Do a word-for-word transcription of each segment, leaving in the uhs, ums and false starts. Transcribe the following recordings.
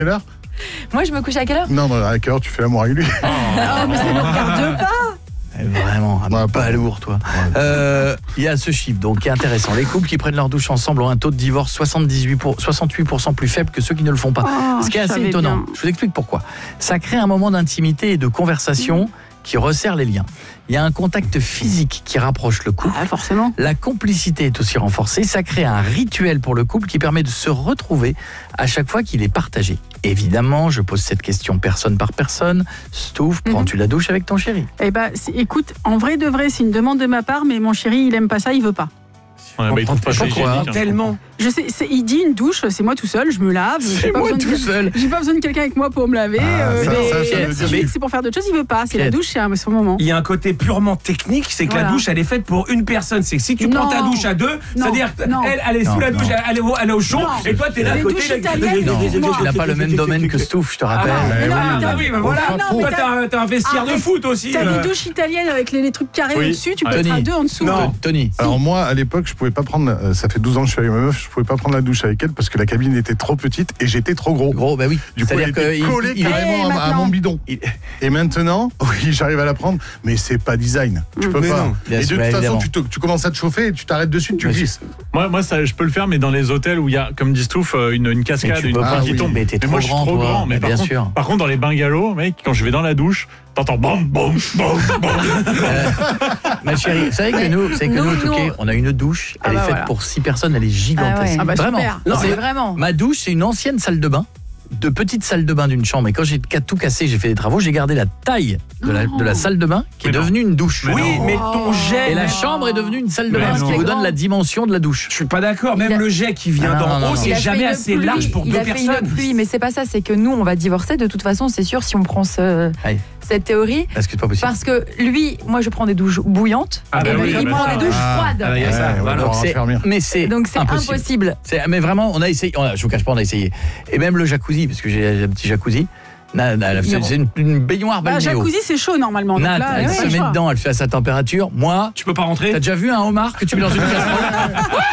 quelle heure? Moi, je me couche à quelle heure? Non, non, à quelle heure tu fais l'amour avec lui? Oh, mais ça ne me regarde pas. Vraiment, un Ouais, pas lourd, toi. Il euh, y a ce chiffre donc qui est intéressant. Les couples qui prennent leur douche ensemble ont un taux de divorce soixante-dix-huit pour, soixante-huit pour cent plus faible que ceux qui ne le font pas. Oh, Ce qui est assez étonnant. Bien. Je vous explique pourquoi. Ça crée un moment d'intimité et de conversation mmh. qui resserre les liens. Il y a un contact physique qui rapproche le couple. Ah, forcément. La complicité est aussi renforcée. Ça crée un rituel pour le couple qui permet de se retrouver à chaque fois qu'il est partagé. Évidemment, je pose cette question personne par personne. Stouff, mm-hmm. prends-tu la douche avec ton chéri? Eh ben, écoute, en vrai de vrai, c'est une demande de ma part, mais mon chéri, il aime pas ça, il veut pas. Ouais, bah, il trouve pas ça quoi, tellement. Je sais, c'est, il dit une douche, c'est moi tout seul, je me lave. C'est j'ai pas moi besoin tout de, seul. J'ai pas besoin de quelqu'un avec moi pour me laver. Ah, euh, ça, mais, ça, ça, mais ça, si je dis que c'est pour faire d'autres choses, il veut pas. C'est Quête. la douche, c'est un son moment. Il y a un côté purement technique, c'est que voilà. la douche, elle est faite pour une personne. C'est que si tu non. prends ta douche à deux, non. c'est-à-dire non. elle, elle est non, sous la non. douche, elle est au, elle est au chaud, non. et toi, t'es là à Les côté. douches là, italiennes, Non, excuse-moi. tu n'as pas le même domaine que Stouff, je te rappelle. Ah, mais non, ah, mais ah oui, bah voilà. non, mais Toi, t'as un, t'as un vestiaire Arrête. de foot aussi. T'as euh. des douches italiennes avec les, les trucs carrés Oui. au-dessus, tu peux Tony. être à deux en dessous. Non. Tony. Alors moi, à l'époque, je pouvais pas prendre, euh, ça fait douze ans que je suis avec ma meuf, je pouvais pas prendre la douche avec elle parce que la cabine était trop petite et j'étais trop gros. Gros, bah oui. Du coup, elle était collée il, carrément il, à, à mon bidon. il, Et maintenant, oui, j'arrive à la prendre, mais c'est pas design. Tu peux Mais pas. non. Et de toute Bien façon, évidemment. tu, te- tu commences à te chauffer et tu t'arrêtes dessus, tu Mais glisses. Moi, moi ça, je peux le faire, mais dans les hôtels où il y a, comme dit Stouff, une, une Mais cascade, tu une peux Ah, pas, qui oui. tombe. mais t'es Mais trop moi, je suis grand, trop toi. grand. Mais, Mais par, bien contre, sûr. par contre, dans les bungalows, mec, quand je vais dans la douche, t'entends bam, bam, bam, bam. Euh, ma chérie, vous savez que nous, vous savez que nous, nous, au Touquet, nous- on a une douche, elle Ah bah est faite voilà. pour six personnes, elle est gigantesque. Ah ouais. Ah bah Vraiment. super. Non, C'est c'est- vraiment. Ma douche, c'est une ancienne salle de bain, de petite salle de bain d'une chambre. Et quand j'ai tout cassé, j'ai fait des travaux, j'ai gardé la taille de la, de la salle de bain qui Mais est non. devenue une douche. Oui, non. mais ton jet. Et la chambre est devenue une salle de Mais bain, ce non. qui vous C'est donne grand. la dimension de la douche. Je suis pas d'accord, Il même a- le jet qui vient Ah, non, d'en non, haut, non. c'est Il a fait jamais une assez pluie, large pour il deux a fait personnes. une pluie, mais c'est pas ça, c'est que nous, on va divorcer. De toute façon, c'est sûr, si on prend ce, Allez. cette théorie. Parce que c'est pas possible. Parce que lui, moi, je prends des douches bouillantes. Ah, bah et oui, lui, ah, il bah prend ça. des douches Ah. froides. Ah, bah, il y a ça. Ouais, Voilà. on Donc va c'est, raffermir. mais c'est Donc c'est impossible. impossible. C'est, mais vraiment, on a essayé. On a, je vous cache pas, on a essayé. Et même le jacuzzi, parce que j'ai un petit jacuzzi. Na- na- c'est, c'est une, une baignoire Bah, balnéo. jacuzzi, c'est chaud normalement. Donc Nat, là, elle ouais, se ouais, met choix. dedans, elle fait à sa température. Moi, Tu peux pas rentrer. t'as déjà vu un homard que tu mets dans une casserole?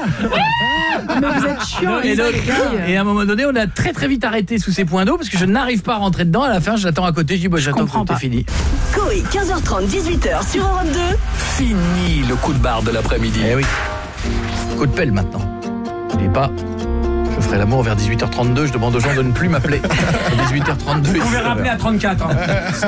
Mais vous êtes chiant. et, les donc, gars. et à un moment donné, on a très très vite arrêté sous ces points d'eau parce que je n'arrive pas à rentrer dedans. À la fin, j'attends à côté, je dis bah, j'attends comprends que t'aies pas. fini. Coé, quinze heures trente, dix-huit heures sur Europe deux. Fini le coup de barre de l'après-midi. Eh oui. Coup de pelle maintenant. N'oubliez pas, je ferai l'amour vers dix-huit heures trente-deux. Je demande aux gens de ne plus m'appeler. dix-huit heures trente-deux. Vous pouvez rappeler à trente-quatre. hein.